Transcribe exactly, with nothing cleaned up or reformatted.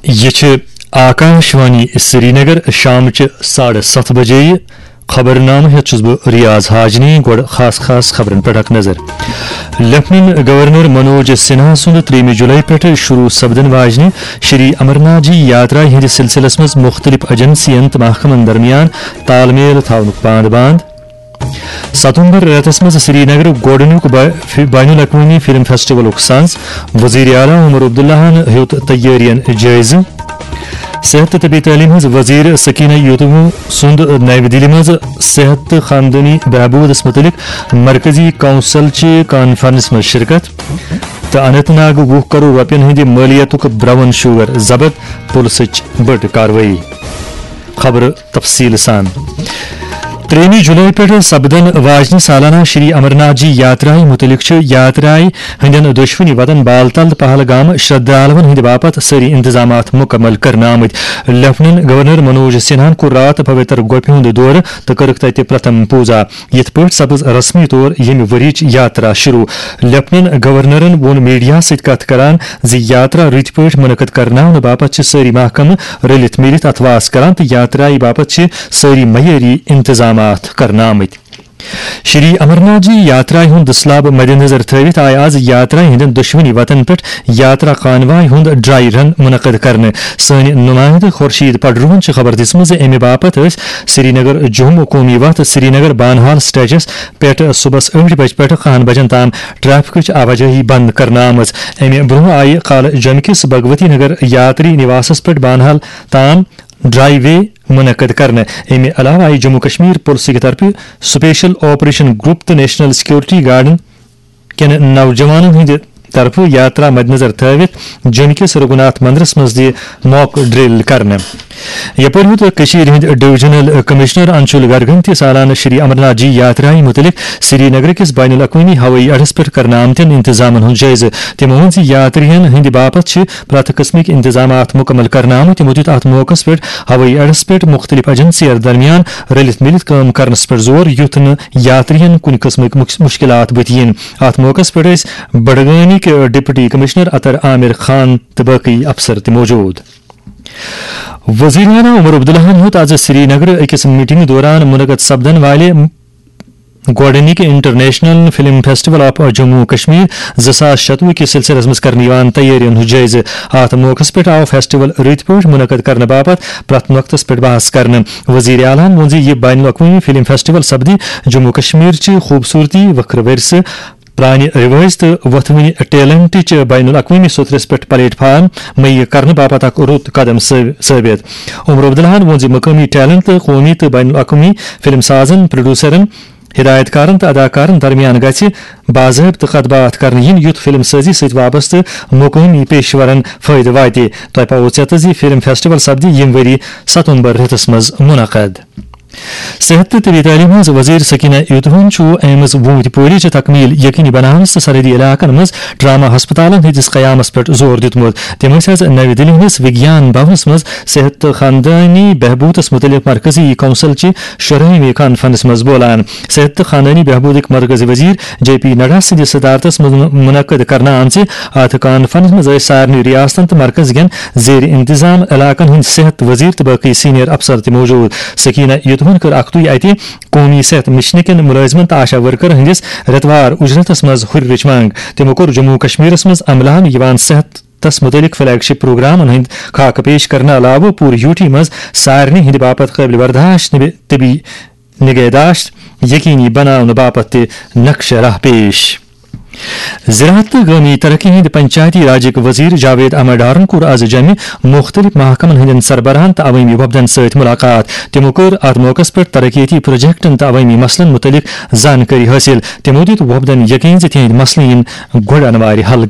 یہ آکاشوانی سری نگر شام ساڑھے ست بجے خبر نامہ ہیت چھس بہ ریاض حاجنی گوڑ خاص خاص خبرن پہ اک نظر. لیفٹنٹ گورنر منوج سنہا سند تریم جولائی پہ شروع سپدن واجنہ شری امرناتھ جی یاترا ہند سلسلس مز مختلف ایجنسین تو محکمن درمیان تال میل تھونک باند باند. ستمبر ریتس مز سری نگر گوڈنیک بین الاقوامی فلم فیسٹول ساز وزیر اعلیٰ عمر عبداللہ ہیوت تیارین جائزہ. صحت طبی تعلیم ہز وزیر سکینہ یوتمو سند نئی دہلی مز صحت خاندانی بہبودس متعلق مرکزی کونسل چہ کانفرنس مز شرکت. تو اننت ناگ وُہ کروڑ رۄپین ہند مالیتک براؤن شوگر ضبط پولیسچ بڑ کاروٲیی. خبر تفصیل سان. تریمی جولائی پہ سپدن واجنہ سالانہ شری امرناتھ جی یاترائی متعلق یاترائی ہندین دشونی وطن بال تل پہلگام شردالون ہند باپت ساری انتظامات مکمل کرنا آمت. لیفٹنٹ گورنر منوج سنہان کور رات پوتر گوپہ ہند دور تو کرک تتہ پرتھم پوزا. یت پہ سپز رسمی طور یم ورچ یاترا شروع. لیفٹنٹ گورنرن وون میڈیا ست کت کران زی یاترا رت پہ منعقد کرنا باپت ساری محکمہ رلت ملت اتواس کران تو یاترائی باپت ساری معیاری انتظام کرنا آمت. شری امرناتھ جی یاترائی ہند دسلاب مد نظر تھوت آئی آز یاترائی ہند دشونی وطن پہ یاترا خانوائی ہند ڈرائی رن منعقد کرنے. سن نمائندہ خورشید پڈروہن خبر دژمٕژ زِ امہِ باپت سری نگر جوم قومی with Sri Nagar Banihal stitches پہ صبح ٲٹھ بج پہ کہن بجن تام ٹریفکٕچ آواجٲہی بند کرنا آمٕژ. امہِ برونٛہہ آیہِ کالہٕ جوٚمہِ کِس بھگوتی نگر یاتری نواسس پہ بانہال تام ڈرائی وے منعقد کرنے. امہ علاوہ آئی جموں کشمیر پولیس کی طرف سپیشل آپریشن گروپ تو نیشنل سیکورٹی گارڈن کن نوجوانن ہند طرف یاترا مد نظر تھوت جوم کس رگھوناتھ مندرس مز موک ڈرل کرنے. یپر ہند ڈویژنل کمشنر انشول گرگن تہ سالانہ شری امرناتھ جی یاترائی متعلق سری نگر کس بین الاقوامی ہوئی اڈس پہ کرنا آمتین انتظامن ہند جائزہ. تمو وون زِ یاترین ہند باپت پرٛٮ۪تھ قسمک انتظامات مکمل کرنا آمت. تمو دیت ات موقع پہ ہوئی اڈس پہ مختلف ایجنسی درمیان رلت ملت کام کرنس پہ زور یُتھ نہٕ یاترین کُنہِ قسمک مشکلات بٔتھِ یِن. ات موقع پہ بڈگامک ڈپٹی کمشنر اطہر عامر خان تو باقی افسر تہ موجود. وزیر اعلیٰ عمر عبداللہ ہیوت آز سری نگر أکس میٹنگ دوران منعقد سپدن والہ گوڈنک international film festival of Jammu Kashmir زٕ ساس شتوہ کس سلسلس مز کرنے تیارین ہند جائزہ. ات موقع پہ آو فیسٹول رت پہ منعقد کرنے باپت پرت نقطس پہ بحث کرنے. وزیر اعلیٰ وون زِ یہ بین الاقوامی فلم فیسٹول سپدی جموں کشمیر چہ خوبصورتی وکھرٕ ورثہ پرانہ روایت تو وتھونی ٹیلنٹ بین الاقوامی سترس پہ پلیٹ فارم میسر کرنے باپت اک رُت قدم ثابت. عمر عبداللہ وون زِ مقامی ٹیلنٹ تو قومی تو بین الاقوامی فلم سازن پروڈیوسرن ہدایت کارن تو اداکارن درمیان گژھِ باضابطہ کتھ باتھ کرنہٕ یِنۍ یُتھ فلم سازی سۭتۍ وابستہٕ مقٲمی پیشورن فٲیدٕ واتہِ. تۄہہِ پاوو ژےٚ زِ فلم فیسٹول سپدِ ییٚمہِ ؤری ستمبر رٮ۪تس منٛز منعقد. صحت تو طبی تعلیم ہز وزیر سکینہ یوتمون ایمز وومت پورچ تکمیل یقینی بنانس تو سرحدی علاقن مز ڈرامہ ہسپتالن ہندس قیامس پہ زور دتمت. تم آز نئی دہلی ہندس وگیان بھونس مز صحت تو خاندانی بہبودس متعلق مرکزی کونسل چہ شرہویں کانفرنس مز بولان. صحت تو خاندانی بہبودک مرکزی وزیر جے پی نڈا سند صدارتس مز منعقد کرنا آمژ ات کانفرنس مز آئی سارنی ریاستن تو مرکز کین زیر انتظام علاقن ہند صحت وزیر تو باقی سینئر افسر تہ موجود. سکینہ یوتمون کر اختوی اتہ قومی صحت مشن کن ملازمن تو آشا ورکر ہندس ریتوار اجرتس مز ہررچ منگ. تمو کور جموں کشمیرس مز عملان یوان صحت تس متعلق فلیگ شپ پروگرامن ہند خاکہ پیش کرنے علاوہ پور یوٹی مز سارنی ہند باپت قابل برداشت طبی نگہداشت یقینی بناؤن باپت نقشہ راہ پیش. زراعت تو قومی ترقی ہند پنچایتی راجک وزیر جاوید احمد ڈارن کور آز جمع مختلف محکمن ہندین سربراہن تو عوامی وفدن ست ملاقات. تمو کور ات موقع پہ ترقیتی پروجیکٹن تو عوامی مسلن متعلق زانکاری حاصل. تمو دت وفدن یقین ز تہند مسلہ ین گۄڈٕ انوارِ حل